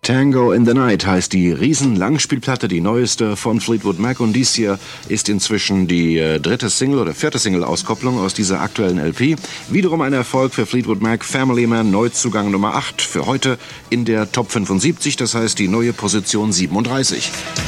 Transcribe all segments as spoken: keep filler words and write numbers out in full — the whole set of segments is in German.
Tango in the Night heißt die Riesen-Langspielplatte, die neueste von Fleetwood Mac, und dies hier ist inzwischen die äh, dritte Single oder vierte Single-Auskopplung aus dieser aktuellen L P. Wiederum ein Erfolg für Fleetwood Mac, Family Man, Neuzugang Nummer acht für heute in der Top fünfundsiebzig, das heißt die neue Position siebenunddreißig.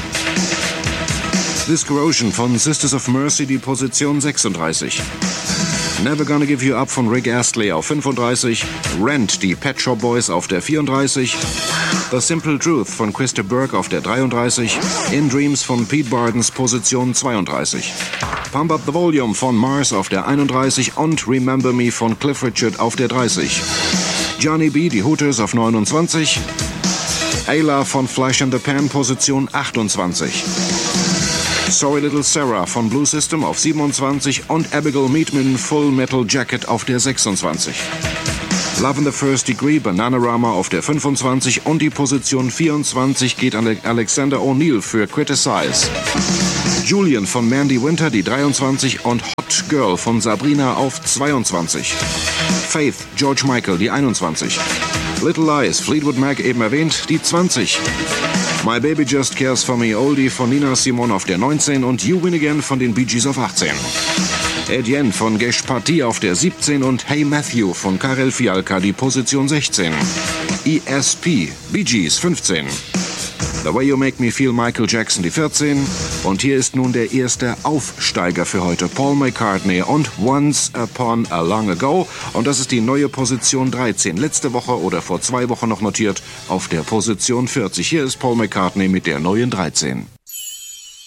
This Corrosion von Sisters of Mercy, die Position sechsunddreißig. Never Gonna Give You Up von Rick Astley auf fünfunddreißig. Rent, die Pet Shop Boys auf der vierunddreißig. The Simple Truth von Christa Burke auf der dreiunddreißig. In Dreams von Pete Bardens, Position zweiunddreißig. Pump Up the Volume von Mars auf der einunddreißig und Remember Me von Cliff Richard auf der dreißig. Johnny B., die Hooters auf neunundzwanzig. Ayla von Flash in the Pan, Position achtundzwanzig. Sorry Little Sarah von Blue System auf siebenundzwanzig und Abigail Meatman Full Metal Jacket auf der sechsundzwanzig. Love in the First Degree, Bananarama auf der fünfundzwanzig und die Position vierundzwanzig geht an Alexander O'Neill für Criticize. Julian von Mandy Winter, die dreiundzwanzig, und Hot Girl von Sabrina auf zweiundzwanzig. Faith, George Michael, die einundzwanzig. Little Lies, Fleetwood Mac eben erwähnt, die zwanzig. My Baby Just Cares For Me Oldie von Nina Simone auf der neunzehn und You Win Again von den Bee Gees auf achtzehn. Etienne von Gesh Party auf der siebzehn und Hey Matthew von Karel Fialka, die Position sechzehn. E S P, Bee Gees fünfzehn. The Way You Make Me Feel, Michael Jackson, die vierzehn. Und hier ist nun der erste Aufsteiger für heute, Paul McCartney und Once Upon a Long Ago. Und das ist die neue Position dreizehn. Letzte Woche oder vor zwei Wochen noch notiert auf der Position vierzig. Hier ist Paul McCartney mit der neuen dreizehn.